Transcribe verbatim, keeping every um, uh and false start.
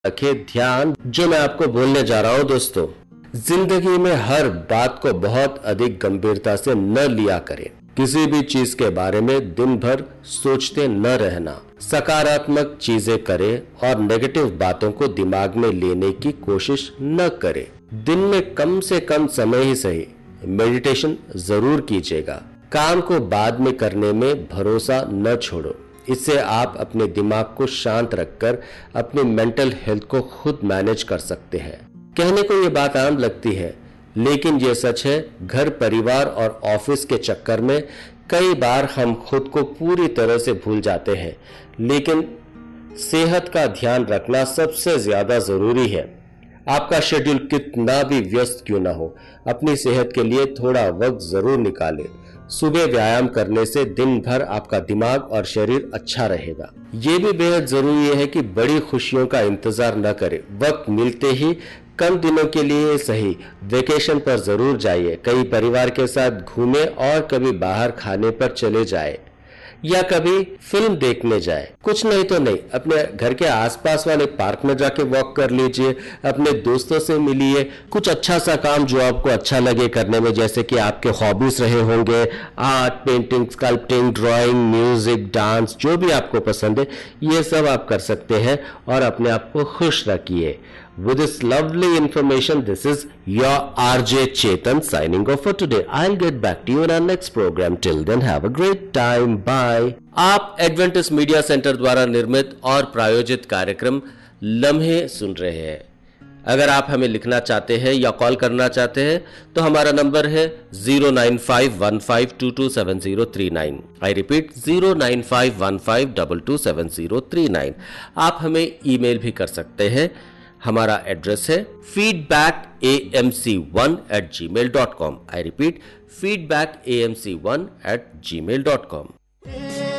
रखे ध्यान जो मैं आपको बोलने जा रहा हूं दोस्तों। जिंदगी में हर बात को बहुत अधिक गंभीरता से न लिया करें। किसी भी चीज के बारे में दिन भर सोचते न रहना। सकारात्मक चीजें करें और नेगेटिव बातों को दिमाग में लेने की कोशिश न करें। दिन में कम से कम समय ही सही मेडिटेशन जरूर कीजिएगा। काम को बाद में करने में भरोसा न छोड़ो। इससे आप अपने दिमाग को शांत रखकर अपनी मेंटल हेल्थ को खुद मैनेज कर सकते हैं। कहने को ये बात आम लगती है, लेकिन ये सच है। घर, परिवार और ऑफिस के चक्कर में कई बार हम खुद को पूरी तरह से भूल जाते हैं, लेकिन सेहत का ध्यान रखना सबसे ज्यादा जरूरी है। आपका शेड्यूल कितना भी व्यस्त क्यों ना हो, अपनी सेहत के लिए थोड़ा वक्त जरूर निकालें। सुबह व्यायाम करने से दिन भर आपका दिमाग और शरीर अच्छा रहेगा। ये भी बेहद जरूरी है कि बड़ी खुशियों का इंतजार न करें। वक्त मिलते ही कम दिनों के लिए सही वेकेशन पर जरूर जाइए। कई परिवार के साथ घूमें और कभी बाहर खाने पर चले जाए या कभी फिल्म देखने जाए। कुछ नहीं तो नहीं, अपने घर के आसपास वाले पार्क में जाके वॉक कर लीजिए, अपने दोस्तों से मिलिए। कुछ अच्छा सा काम जो आपको अच्छा लगे करने में, जैसे कि आपके हॉबीज रहे होंगे, art, painting, sculpting, drawing, music, dance, जो भी आपको पसंद है, ये सब आप कर सकते हैं और अपने आप को खुश रखिए। With this lovely information, this is your R J Chetan signing off for today. I'll get back to you in our next program. Till then, have a great time. Bye. आप एडवेंटिस्ट मीडिया सेंटर द्वारा निर्मित और प्रायोजित कार्यक्रम लम्हे सुन रहे हैं। अगर आप हमें लिखना चाहते हैं या कॉल करना चाहते हैं तो हमारा नंबर है zero nine five one five to to seven zero three nine. I repeat zero nine five one five to to seven zero three nine. आप हमें ईमेल भी कर सकते हैं। हमारा एड्रेस है feedback A M C one eight ji mail dot com. I repeat feedback A M C one eight ji mail dot com.